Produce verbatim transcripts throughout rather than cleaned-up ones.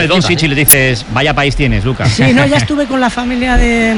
el Doncic y le dices, vaya país tienes, Lucas. Sí, no, ya estuve con la familia de,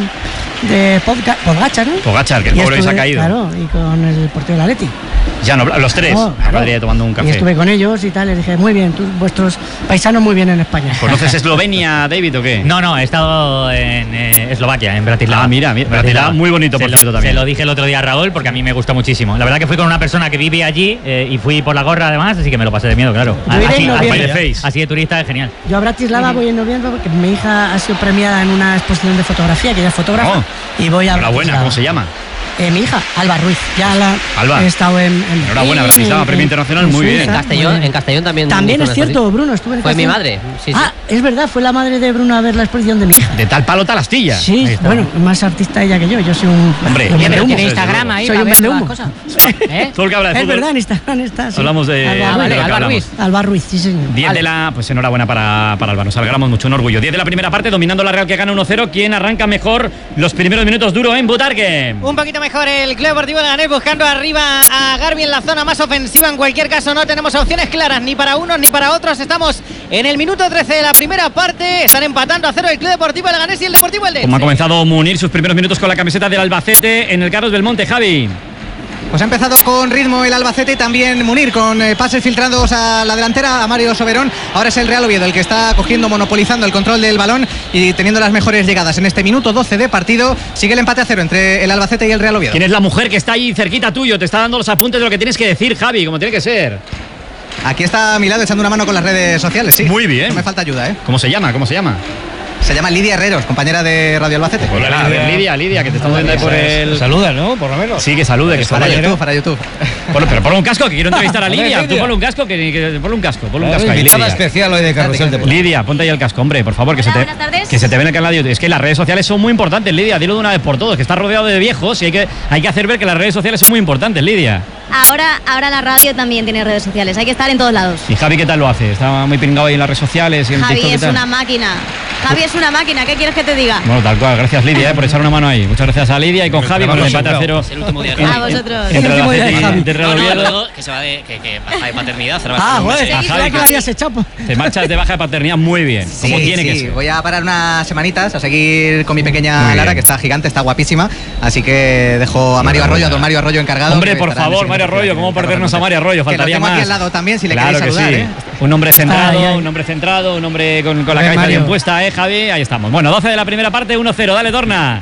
de Podga, Pogacar, ¿no? Pogacar, que el pobre se ha caído. Claro, y con el portero del Atleti. Ya no, los tres, oh, claro. Madrid tomando un café. Y estuve con ellos y tal, les dije, muy bien, tú, vuestros paisanos muy bien en España. ¿Conoces Eslovenia, David, o qué? No, no, he estado en eh, Eslovaquia, en Bratislava. Ah, mira, mira Bratislava, muy bonito, por se cierto, lo, también. Se lo dije el otro día a Raúl porque a mí me gustó muchísimo. La verdad que fui con una persona que vive allí eh, y fui por la gorra además, así que me lo pasé de miedo, claro. Yo iré Así, en así, noviembre. así de turista es genial. Yo a Bratislava uh-huh. voy en noviembre porque mi hija ha sido premiada en una exposición de fotografía, que ella es fotógrafa, oh. y voy a Enhorabuena, ¿cómo se llama? Eh, mi hija, Alba Ruiz, ya la Alba. he estado en... en Enhorabuena, Bratislava, premio internacional, muy bien. En Castellón, en Castellón también. También es cierto, Bruno, estuve en Fue Castellón. mi madre, sí, sí. Ah, es verdad, fue la madre de Bruno a ver la exposición de mi hija. De tal palo tal astilla. Sí, bueno, más artista ella que yo, yo soy un... Hombre, un tiene, tiene Instagram ahí soy para un ver vende las humo. cosas. ¿Eh? Todo el que habla de Es fútbol. verdad, en Instagram está, sí. Hablamos de... Alba, Ah, vale, de lo que Alba hablamos. Ruiz. Alba Ruiz, sí señor. diez de la... Pues enhorabuena para, para Alba, nos alegramos mucho, un orgullo. diez de la primera parte, dominando la Real que gana uno cero. ¿Quién arranca mejor los primeros minutos? Duro en Butarque. Un poquito mejor el Club Deportivo Leganés buscando arriba a Garbi en la zona más ofensiva. En cualquier caso no tenemos opciones claras ni para unos ni para otros. Estamos en el minuto trece de la primera parte. Están empatando a cero el Club Deportivo Leganés y el Deportivo Eldense. Como ha comenzado Munir sus primeros minutos con la camiseta del Albacete en el Carlos Belmonte, Javi. Pues ha empezado con ritmo el Albacete y también Munir, con eh, pases filtrados a la delantera a Mario Soberón. Ahora es el Real Oviedo el que está cogiendo, monopolizando el control del balón y teniendo las mejores llegadas. En este minuto doce de partido sigue el empate a cero entre el Albacete y el Real Oviedo. ¿Quién es la mujer que está ahí cerquita tuyo? Te está dando los apuntes de lo que tienes que decir, Javi, como tiene que ser. Aquí está a mi lado echando una mano con las redes sociales, sí. Muy bien. No me falta ayuda, ¿eh? ¿Cómo se llama? ¿Cómo se llama? Se llama Lidia Herreros, compañera de Radio Albacete. Hola, Lidia, a ver, Lidia, Lidia, que te estamos viendo ahí por el... Saluda, ¿no? Por lo menos. Sí, que salude, que está Para ayer. YouTube, para YouTube. Ponlo, pero ponle un casco, que quiero entrevistar a Lidia. Tú ponle un casco, que, que ponle un casco, ponle un casco ahí, Invitada Lidia. especial hoy de Carrusel Deportivo. Lidia, ponte ahí el casco, hombre, por favor, que, Hola, se te, buenas tardes. que se te ve en el canal de YouTube. Es que las redes sociales son muy importantes, Lidia, dilo de una vez por todas, que estás rodeado de viejos y hay que, hay que hacer ver que las redes sociales son muy importantes, Lidia. Ahora, ahora la radio también tiene redes sociales, hay que estar en todos lados. ¿Y Javi qué tal lo hace? ¿Está muy pringado ahí en las redes sociales y en Javi TikTok y es tal? una máquina. Javi es una máquina, ¿qué quieres que te diga? Bueno, tal cual, gracias Lidia eh, por echar una mano ahí. Muchas gracias a Lidia y con Javi por el empate a cero. Es el último día. En- A vosotros. Entre El último día de Albacete y Javi. de Real No, no, Oviedo. luego que se va de, que, que baja de paternidad. se va a Ah, hacer un bueno, mes, a eh. Javi, que lo hayas echado. pues. Te marchas de baja de paternidad muy bien, como Sí, tiene sí, que ser. voy a parar unas semanitas a seguir con mi Muy pequeña bien. Lara, que está gigante, está guapísima. Así que dejo a Mario Arroyo, a don Mario Arroyo encargado. Hombre, que por estará en el favor, Mario siguiente Arroyo, ¿cómo partido. perdernos a Mario Arroyo? Que lo Faltaría tengo aquí más. al lado también, si le Claro queréis que saludar, sí. ¿eh? Un hombre centrado, ahí, ahí. un hombre centrado, un hombre con, con la A ver, cabeza Mario. bien puesta, ¿eh, Javi? Ahí estamos. Bueno, doce de la primera parte, uno cero. Dale, Dorna.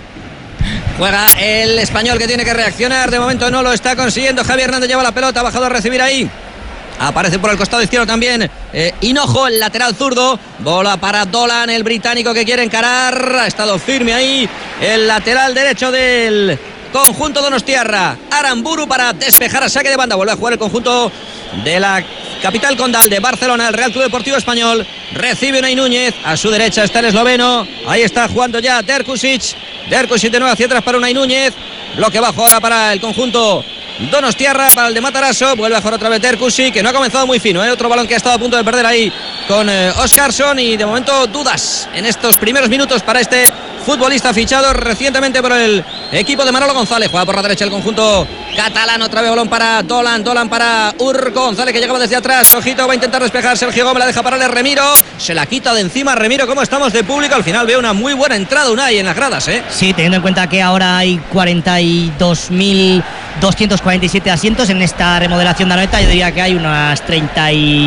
Juega el español que tiene que reaccionar. De momento no lo está consiguiendo. Javi Hernández lleva la pelota, ha bajado a recibir ahí. Aparece por el costado izquierdo también eh, Hinojo, el lateral zurdo. Bola para Dolan, el británico que quiere encarar. Ha estado firme ahí el lateral derecho del conjunto donostiarra. Aramburu para despejar a saque de banda. Vuelve a jugar el conjunto de la capital condal de Barcelona, el Real Club Deportivo Español. Recibe Unai Núñez. A su derecha está el esloveno. Ahí está jugando ya Derkusic. Derkusic de nuevo hacia atrás para Unai Núñez. Bloque bajo ahora para el conjunto donostiarra, para el de Matarazzo. Vuelve a jugar otra vez Derkusic, que no ha comenzado muy fino, ¿eh? Otro balón que ha estado a punto de perder ahí con eh, Oscarsson. Y de momento dudas en estos primeros minutos para este futbolista fichado recientemente por el equipo de Manolo González. Juega por la derecha el conjunto catalán. Otra vez balón para Dolan. Dolan para Urco González, que llegaba desde atrás. Ojito, va a intentar despejar Sergio Gómez. La deja pararle Remiro. Se la quita de encima Remiro. ¿Cómo estamos de público? Al final veo una muy buena entrada Unai en las gradas, ¿eh? Sí, teniendo en cuenta que ahora hay cuarenta y dos mil doscientos cuarenta y siete asientos en esta remodelación de Anoeta, yo diría que hay unas treinta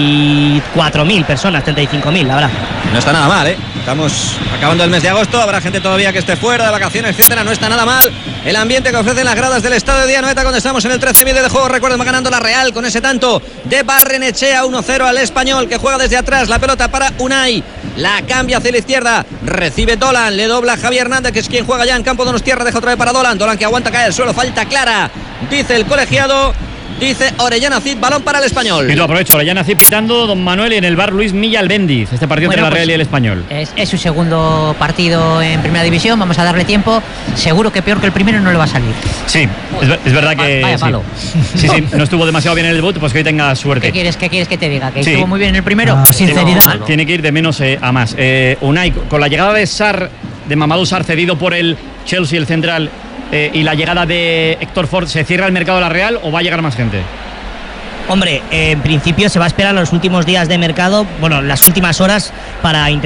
y cuatro mil personas, treinta y cinco mil, la verdad. No está nada mal, ¿eh? Estamos acabando el mes de agosto, habrá gente todavía que esté fuera de vacaciones, etcétera. No está nada mal el ambiente que ofrecen las gradas del estadio de Anoeta cuando estamos en el trece medio de juego. Recuerden, va ganando la Real con ese tanto de Barrenechea, uno cero al español, que juega desde atrás. La pelota para Unai, la cambia hacia la izquierda, recibe Dolan, le dobla Javier Hernández, que es quien juega ya en campo de Donostiarra, deja otra vez para Dolan. Dolan que aguanta caer al suelo, falta clara, dice el colegiado. Dice Orellana Cid, balón para el español. Y lo aprovecho, Orellana Cid pitando don Manuel y en el bar Luis Milla Albéndiz. Este partido Bueno, entre la pues, Real y el Español. Es, es su segundo partido en primera división, vamos a darle tiempo. Seguro que peor que el primero no le va a salir. Sí, es, ver- es verdad que. Vaya sí. palo. Sí, sí, no estuvo demasiado bien en el debut, pues que hoy tenga suerte. ¿Qué quieres, qué quieres que te diga? ¿Que Sí. estuvo muy bien en el primero? Ah, Pues sinceridad. no, Tiene que ir de menos eh, a más. Eh, Unai, con la llegada de Sar, de Mamadou Sar cedido por el Chelsea, el central, eh, y la llegada de Héctor Ford, ¿se cierra el mercado de la Real o va a llegar más gente? Hombre, eh, en principio se va a esperar los últimos días de mercado, bueno, las últimas horas para intentar